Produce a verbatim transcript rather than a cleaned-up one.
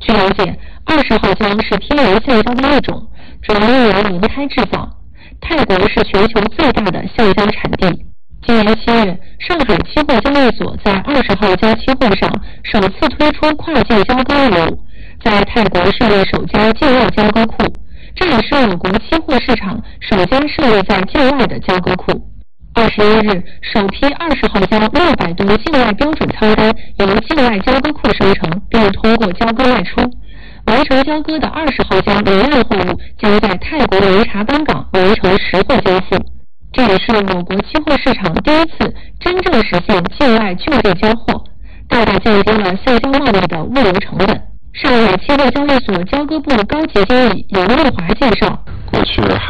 据了解，二十号胶是天然橡胶的一种，主要用来轮胎制造。泰国是全球最大的橡胶产地。今年七月，上海期货交易所在二十号胶期货上首次推出跨境交割业务，在泰国设立首家境外交割库，这也是我国期货市场首家设立在境外的交割库。二十一日，首批二十号胶六百吨境外标准仓单由境外交割库生成，并通过交割外出。完成交割的二十号胶离岸货物将在泰国维查班港完成实货交付。这也是我国期货市场第一次真正实现境外就地交货，大大降低了橡胶贸易的物流成本。上海期货交易所交割部高级经理杨丽华介绍， 过去